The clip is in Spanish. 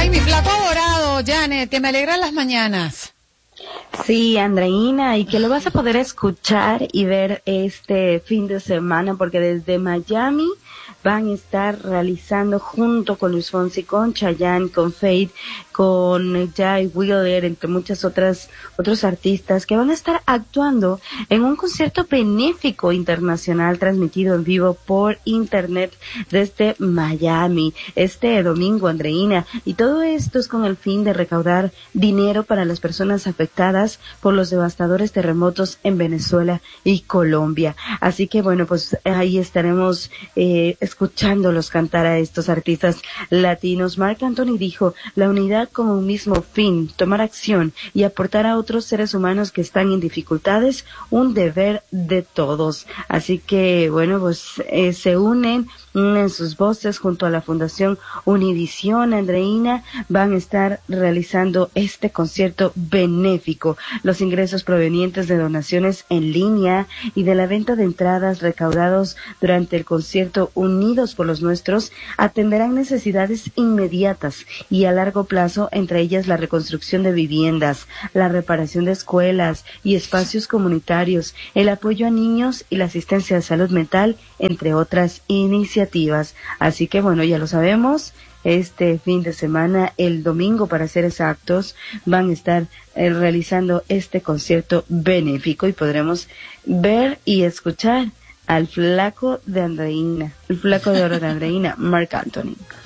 Ay, mi flaco adorado, Janet, que me alegra las mañanas. Sí, Andreina, y que lo vas a poder escuchar y ver este fin de semana, porque desde Miami van a estar realizando junto con Luis Fonsi, con Chayanne, con Faith, con Jay Wheeler, entre muchas otros artistas que van a estar actuando en un concierto benéfico internacional transmitido en vivo por internet desde Miami este domingo, Andreina, y todo esto es con el fin de recaudar dinero para las personas afectadas por los devastadores terremotos en Venezuela y Colombia. Así que bueno, pues ahí estaremos escuchándolos cantar a estos artistas latinos. Marc Anthony dijo: la unidad como un mismo fin, tomar acción y aportar a otros seres humanos que están en dificultades, un deber de todos. Así que bueno, pues se unen sus voces junto a la Fundación Univisión, Andreina, van a estar realizando este concierto benéfico. Los ingresos provenientes de donaciones en línea y de la venta de entradas recaudados durante el concierto Unidos por los Nuestros atenderán necesidades inmediatas y a largo plazo, entre ellas la reconstrucción de viviendas, la reparación de escuelas y espacios comunitarios, el apoyo a niños y la asistencia de salud mental, entre otras iniciativas. Así que bueno, ya lo sabemos, este fin de semana, el domingo para ser exactos, van a estar realizando este concierto benéfico y podremos ver y escuchar al flaco de Andreina, el flaco de oro de Andreina, Marc Anthony.